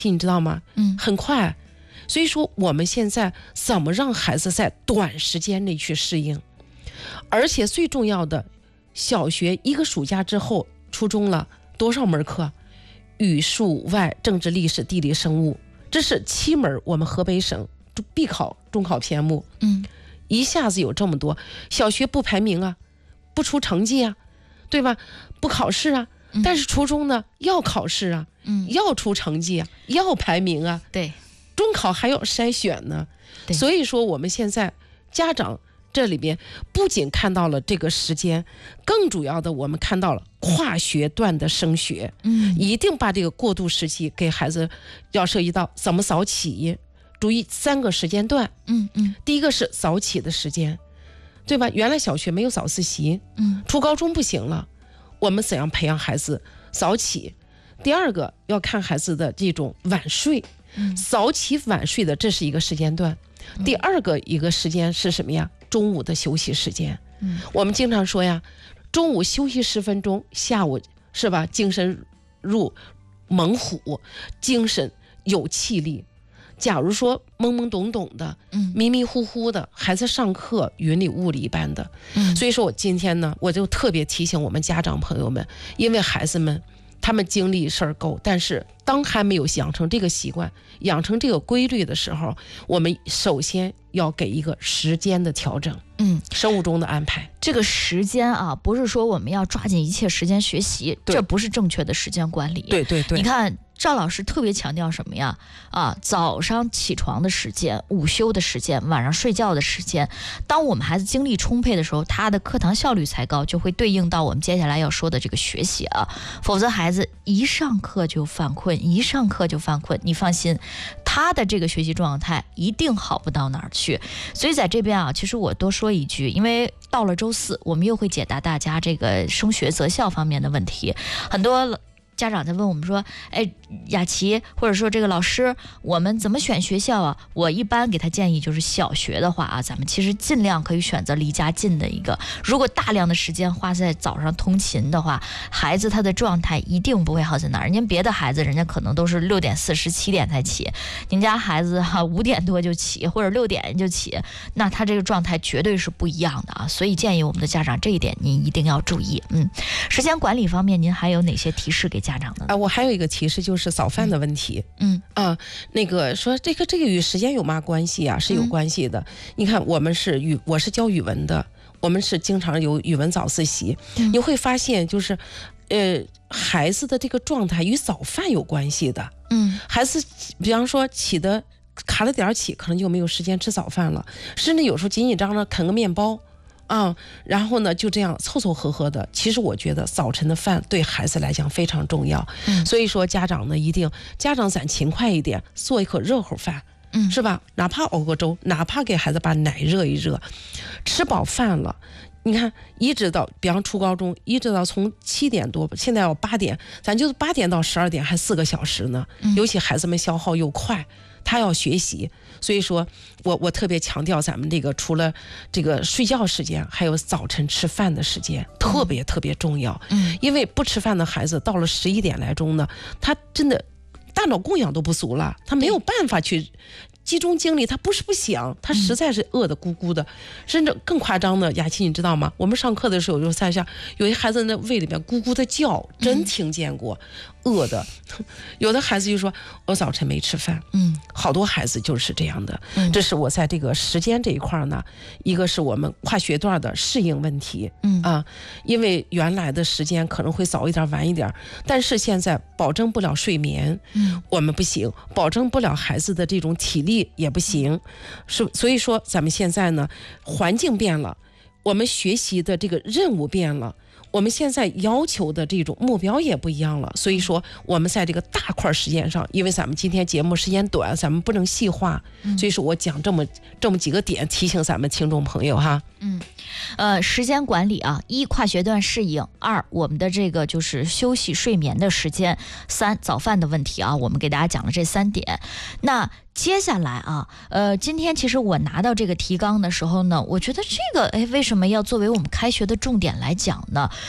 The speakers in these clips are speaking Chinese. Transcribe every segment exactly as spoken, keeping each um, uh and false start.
你知道吗？ 嗯， 很快。所以说我们现在怎么让孩子在短时间内去适应，而且最重要的，小学一个暑假之后，初中了多少门课？语数外政治历史地理生物，这是七门我们河北省必考中考篇目。 嗯， 一下子有这么多，小学不排名啊，不出成绩啊，对吧？不考试啊， 嗯、 但是初中呢要考试啊， 嗯， 要出成绩啊，要排名啊， 对， 中考还要筛选呢。 对， 所以说我们现在家长这里边不仅看到了这个时间，更主要的我们看到了跨学段的升学， 嗯， 一定把这个过渡时期给孩子要涉及到怎么早起，注意三个时间段。 嗯嗯， 第一个是早起的时间，对吧？原来小学没有早自习， 嗯， 初高中不行了，我们怎样培养孩子早起？第二个要看孩子的这种晚睡， 嗯， 早起晚睡的这是一个时间段。嗯、第二个一个时间是什么呀？中午的休息时间。 嗯， 我们经常说呀，中午休息十分钟，下午是吧？精神入猛虎，精神有气力。假如说懵懵懂懂的， 嗯， 迷迷糊糊的，孩子上课云里雾里一般的， 嗯， 所以说我今天呢，我就特别提醒我们家长朋友们，因为孩子们他们精力事儿够，但是当还没有养成这个习惯，养成这个规律的时候，我们首先要给一个时间的调整， 嗯， 生物钟的安排。 这个时间啊，不是说我们要抓紧一切时间学习，这不是正确的时间管理。 对对对， 你看赵老师特别强调什么呀？啊，早上起床的时间、午休的时间、晚上睡觉的时间，当我们孩子精力充沛的时候，他的课堂效率才高，就会对应到我们接下来要说的这个学习啊。否则孩子一上课就犯困，一上课就犯困，你放心，他的这个学习状态一定好不到哪儿去。所以在这边啊，其实我多说一句，因为到了周四，我们又会解答大家这个升学择校方面的问题，很多家长在问我们说，哎，雅琪或者说这个老师，我们怎么选学校啊？我一般给他建议就是小学的话啊，咱们其实尽量可以选择离家近的一个。如果大量的时间花在早上通勤的话，孩子他的状态一定不会好在哪儿。人家别的孩子，人家可能都是六点四十、七点才起，您家孩子哈五点多就起，或者六点就起，那他这个状态绝对是不一样的啊。所以建议我们的家长这一点您一定要注意。嗯，时间管理方面，您还有哪些提示给家长呢？ 啊，我还有一个提示就是早饭的问题。 嗯啊，那个说这个这个与时间有嘛关系啊？是有关系的。嗯、你看，我们是语，我是教语文的，我们是经常有语文早自习，嗯、你会发现就是，呃，孩子的这个状态与早饭有关系的。 嗯， 孩子比方说起的卡了点起，可能就没有时间吃早饭了，甚至有时候紧紧张张啃个面包。啊，然后呢，就这样凑凑合合的。其实我觉得早晨的饭对孩子来讲非常重要，嗯、所以说家长呢一定，家长咱勤快一点，做一口热乎饭， 嗯， 是吧？哪怕熬个粥，哪怕给孩子把奶热一热，吃饱饭了。你看，一直到比方初高中，一直到从七点多，现在要八点，咱就八点到十二点，还四个小时呢。嗯、尤其孩子们消耗又快，他要学习，所以说我我特别强调咱们这个除了这个睡觉时间，还有早晨吃饭的时间，特别特别重要。 嗯， 因为不吃饭的孩子到了十一点来钟呢，他真的大脑供氧都不足了，他没有办法去集中精力，他不是不想，他实在是饿得咕咕的，嗯、甚至更夸张的，雅琪你知道吗？我们上课的时候就在下有一孩子那胃里面咕咕的叫，真听见过，嗯、饿的。有的孩子就说我早晨没吃饭， 嗯， 好多孩子就是这样的。 嗯、 这是我在这个时间这一块呢，一个是我们跨学段的适应问题， 嗯啊，因为原来的时间可能会早一点晚一点，但是现在保证不了睡眠， 嗯， 我们不行，保证不了孩子的这种体力也不行，是所以说咱们现在呢，环境变了，我们学习的这个任务变了。我们现在要求的这种目标也不一样了，所以说我们在这个大块时间上，因为咱们今天节目时间短，咱们不能细化，嗯、所以说我讲这么这么几个点，提醒咱们听众朋友哈。 嗯，呃，时间管理啊，一跨学段适应，二我们的这个就是休息睡眠的时间，三早饭的问题啊，我们给大家讲了这三点。那接下来啊，呃，今天其实我拿到这个提纲的时候呢，我觉得这个，哎，为什么要作为我们开学的重点来讲呢？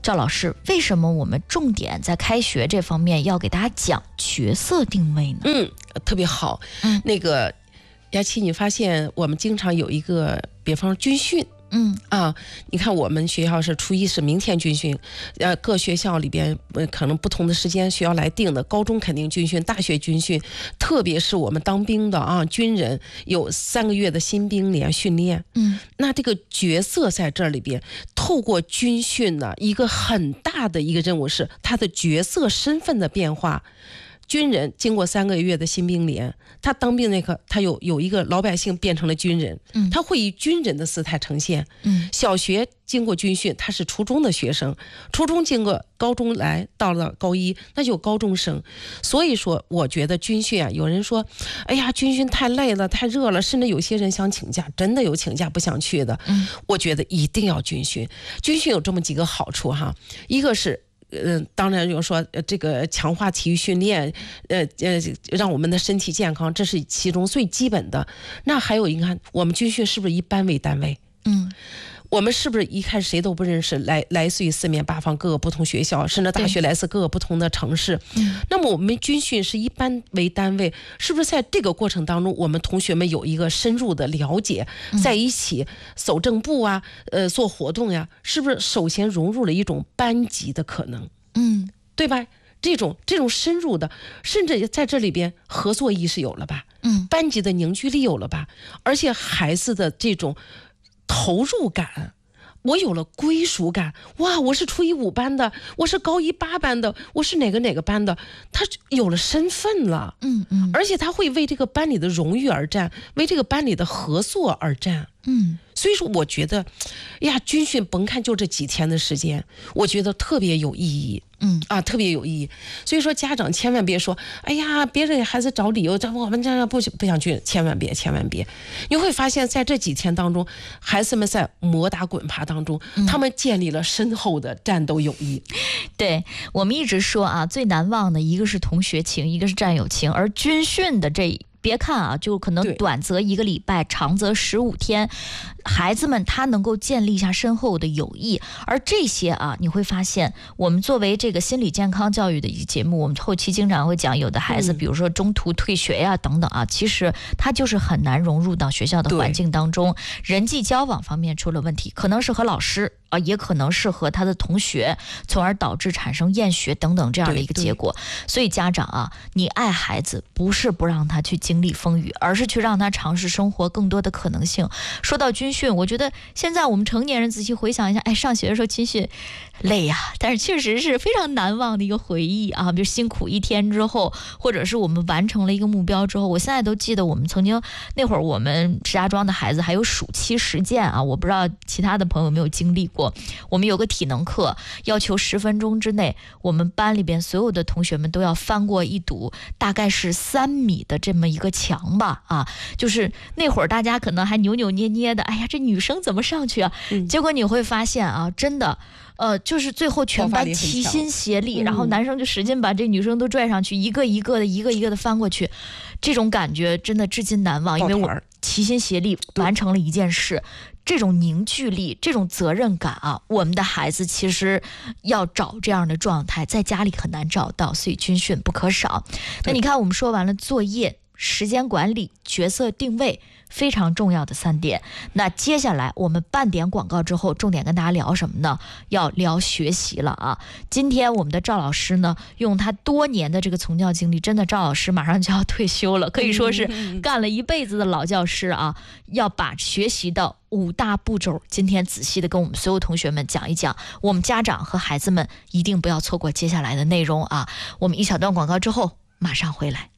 赵老师，为什么我们重点在开学这方面要给大家讲角色定位呢？ 嗯，特别好。 嗯， 那个佳琪，你发现我们经常有一个，比方说军训。 嗯啊，你看我们学校是初一是明天军训，呃，各学校里边呃可能不同的时间学校来定的，高中肯定军训，大学军训，特别是我们当兵的啊，军人有三个月的新兵连训练。 嗯， 那这个角色在这里边，透过军训呢，一个很大的一个任务是他的角色身份的变化。军人经过三个月的新兵连，他当兵那刻，他有有一个老百姓变成了军人， 嗯， 他会以军人的姿态呈现。 嗯， 小学经过军训，他是初中的学生，初中经过高中来到了高一，那就高中生。所以说，我觉得军训啊，有人说，哎呀，军训太累了，太热了，甚至有些人想请假，真的有请假不想去的。 嗯， 我觉得一定要军训。军训有这么几个好处哈，一个是。嗯、呃，当然，有说、呃、这个强化体育训练，呃呃，让我们的身体健康，这是其中最基本的。那还有，你看我们军训是不是以班为单位？ 嗯， 我们是不是一开始谁都不认识，来来自于四面八方各个不同学校，甚至大学来自各个不同的城市？ 嗯， 那么我们军训是以班为单位，是不是在这个过程当中，我们同学们有一个深入的了解，在一起走正步啊，呃，做活动呀，是不是首先融入了一种班级的可能？ 嗯， 对吧？这种这种深入的，甚至在这里边合作意识有了吧？ 嗯， 班级的凝聚力有了吧？而且孩子的这种投入感，我有了归属感。哇，我是初一五班的，我是高一八班的，我是哪个哪个班的，他有了身份了。 嗯嗯， 而且他会为这个班里的荣誉而战，为这个班里的合作而战。 嗯， 所以说我觉得，呀，军训甭看就这几天的时间，我觉得特别有意义。 嗯啊，特别有意义。所以说家长千万别说，哎呀，别给孩子找理由，这我们这不不想去，千万别，千万别。你会发现在这几天当中，孩子们在磨打滚爬当中， 嗯、 他们建立了深厚的战斗友谊。 对，我们一直说啊，最难忘的一个是同学情，一个是战友情，而军训的这别看啊，就可能短则一个礼拜，长则十五天，孩子们他能够建立一下深厚的友谊。而这些啊，你会发现，我们作为这个心理健康教育的一个节目，我们后期经常会讲，有的孩子，比如说中途退学呀、等等啊，其实他就是很难融入到学校的环境当中，人际交往方面出了问题，可能是和老师啊，也可能是和他的同学，从而导致产生厌学等等这样的一个结果。所以家长啊，你爱孩子，不是不让他去经历风雨，而是去让他尝试生活更多的可能性。说到军训，我觉得现在我们成年人仔细回想一下，哎，上学的时候军训累呀、啊，但是确实是非常难忘的一个回忆啊。比如辛苦一天之后，或者是我们完成了一个目标之后，我现在都记得我们曾经那会儿，我们石家庄的孩子还有暑期实践啊，我不知道其他的朋友有没有经历过。我们有个体能课，要求十分钟之内，我们班里边所有的同学们都要翻过一堵大概是三米的这么一个墙吧，啊，就是那会儿大家可能还扭扭捏捏的，哎呀，这女生怎么上去啊？嗯、结果你会发现啊，真的。呃，就是最后全班齐心协力，然后男生就使劲把这女生都拽上去，一个一个的，一个一个的翻过去，这种感觉真的至今难忘，因为我齐心协力完成了一件事，这种凝聚力，这种责任感啊，我们的孩子其实要找这样的状态，在家里很难找到，所以军训不可少。那你看，我们说完了作业、时间管理、角色定位。非常重要的三点。那接下来我们半点广告之后，重点跟大家聊什么呢？要聊学习了啊！今天我们的赵老师呢，用他多年的这个从教经历，真的赵老师马上就要退休了，可以说是干了一辈子的老教师啊！要把学习的五大步骤，今天仔细的跟我们所有同学们讲一讲。我们家长和孩子们一定不要错过接下来的内容啊！我们一小段广告之后马上回来。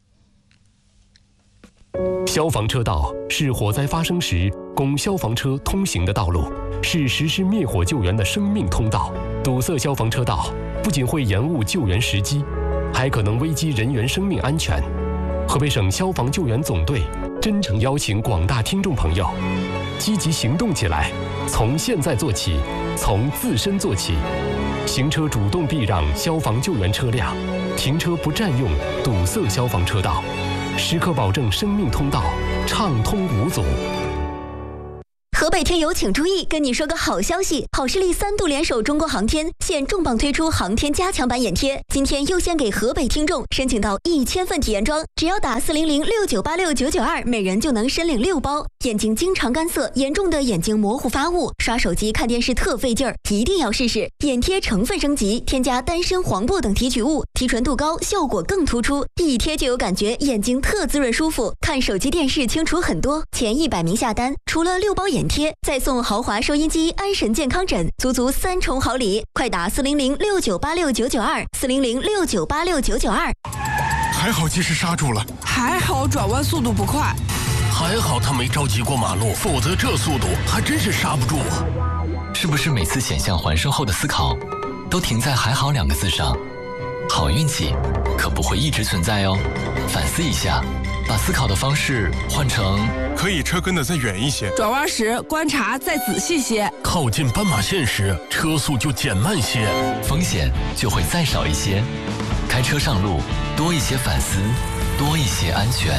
消防车道是火灾发生时供消防车通行的道路，是实施灭火救援的生命通道。堵塞消防车道不仅会延误救援时机，还可能危及人员生命安全。河北省消防救援总队真诚邀请广大听众朋友积极行动起来，从现在做起，从自身做起。行车主动避让消防救援车辆，停车不占用堵塞消防车道，时刻保证生命通道畅通无阻。 河北听友请注意，跟你说个好消息，好视力三度联手中国航天，现重磅推出航天加强版眼贴。今天优先给河北听众申请到一千份体验装，只要打四零零六九八六九九二，每人就能申领六包。眼睛经常干涩，严重的眼睛模糊发雾，刷手机看电视特费劲儿，一定要试试。眼贴成分升级，添加丹参、黄柏等提取物，提纯度高，效果更突出，一贴就有感觉，眼睛特滋润舒服，看手机电视清楚很多。前一百名下单，除了六包眼贴，再送豪华收音机、安神健康枕，足足三重好礼！快打四零零六九八六九九二，四零零六九八六九九二。 还好及时刹住了， 还好转弯速度不快， 还好他没着急过马路，否则这速度还真是刹不住啊！ 是不是每次险象环生后的思考，都停在“还好”两个字上？好运气可不会一直存在哦，反思一下。把思考的方式换成可以车跟得再远一些， 转弯时观察再仔细些， 靠近斑马线时车速就减慢些， 风险就会再少一些。开车上路多一些反思，多一些安全。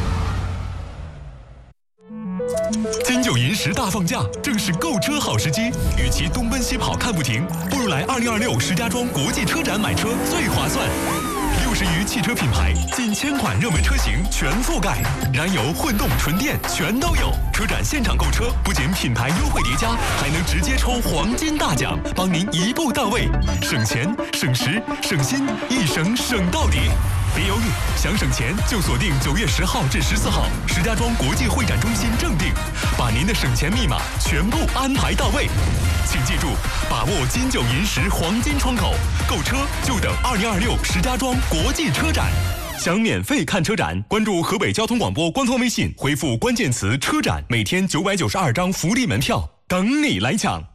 金九银十大放假，正是购车好时机。与其东奔西跑看不停，不如来二零二六石家庄国际车展买车最划算。六十余汽车品牌，近千款热门车型全覆盖，燃油、混动、纯电全都有。车展现场购车，不仅品牌优惠叠加，还能直接抽黄金大奖，帮您一步到位，省钱、省时、省心，一省省到底。别犹豫，想省钱就锁定九月十号至十四号石家庄国际会展中心正定，把您的省钱密码全部安排到位。请记住，把握金九银十黄金窗口，购车就等二零二六石家庄国际车展。想免费看车展，关注河北交通广播官方微信，回复关键词“车展”，每天九百九十二张福利门票，等你来抢。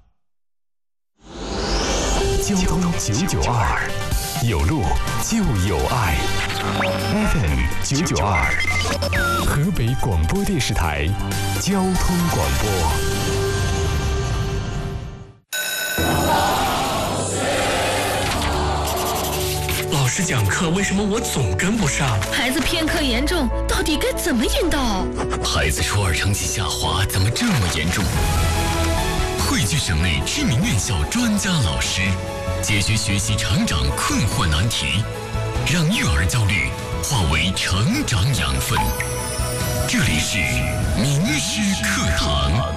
交通九九二，有路就有爱。F M 九九二，河北广播电视台交通广播。 老师讲课，为什么我总跟不上？ 孩子偏科严重，到底该怎么引导？ 孩子初二成绩下滑，怎么这么严重？汇聚省内知名院校专家老师，解决学习成长困惑难题，让育儿焦虑化为成长养分。这里是名师课堂。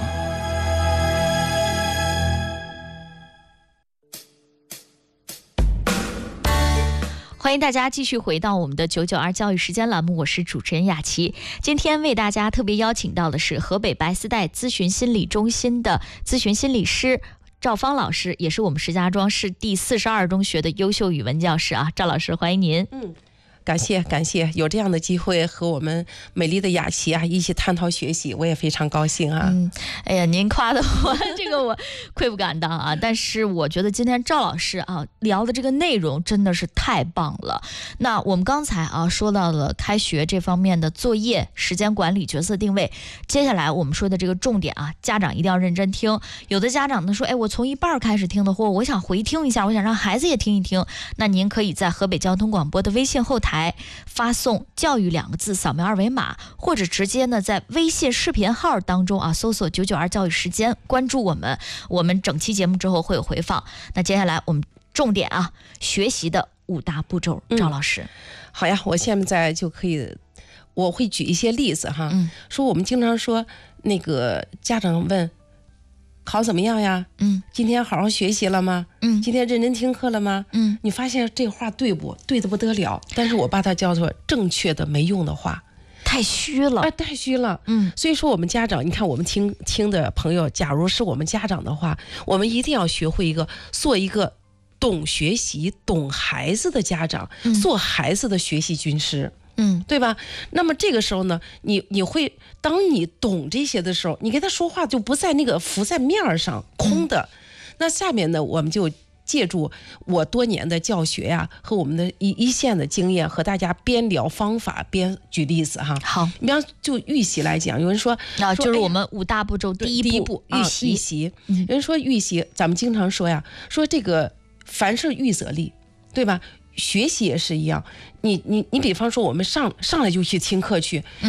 欢迎大家继续回到我们的九九二教育时间栏目，我是主持人雅琪。今天为大家特别邀请到的是河北白丝带咨询心理中心的咨询心理师赵芳老师，也是我们石家庄市第四十二中学的优秀语文教师啊。赵老师，欢迎您。 嗯。感谢感谢，有这样的机会和我们美丽的雅琪啊一起探讨学习，我也非常高兴啊。 嗯，哎呀，您夸的我这个我愧不敢当啊。但是我觉得今天赵老师啊聊的这个内容真的是太棒了。那我们刚才啊说到了开学这方面的作业、时间管理、角色定位，接下来我们说的这个重点啊，家长一定要认真听。有的家长呢说，哎，我从一半开始听的，或者我想回听一下，我想让孩子也听一听。那您可以在河北交通广播的微信后台发送教育两个字，扫描二维码，或者直接呢在微信视频号当中啊搜索九九二教育时间，关注我们，我们整期节目之后会有回放。那接下来我们重点啊学习的五大步骤，赵老师、嗯、 好呀，我现在就可以我会举一些例子哈、嗯、说我们经常说那个家长问考怎么样呀？嗯，今天好好学习了吗？嗯，今天认真听课了吗？嗯，你发现这话对不对的不得了？但是我把它叫做正确的没用的话， 太虚了， 啊，太虚了。嗯，所以说我们家长，你看我们听听的朋友，假如是我们家长的话，我们一定要学会一个做一个懂学习、懂孩子的家长，嗯、做孩子的学习军师。嗯，对吧？那么这个时候呢，你你会当你懂这些的时候，你跟他说话就不在那个浮在面上空的。嗯、那下面呢，我们就借助我多年的教学呀、啊、和我们的一一线的经验，和大家边聊方法边举例子哈。好，你比方就预习来讲，有人说啊，就是我们五大步骤第一步，第一步预习。啊、预习，有人说预习，咱们经常说呀，说这个凡是预则立，对吧？学习也是一样，你你你比方说我们上上来就去听课去，嗯，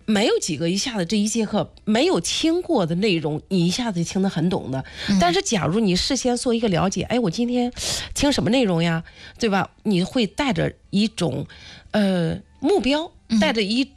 没有几个一下子这一节课没有听过的内容，你一下子就听得很懂的。嗯、但是假如你事先做一个了解，哎，我今天听什么内容呀，对吧？你会带着一种呃目标，带着一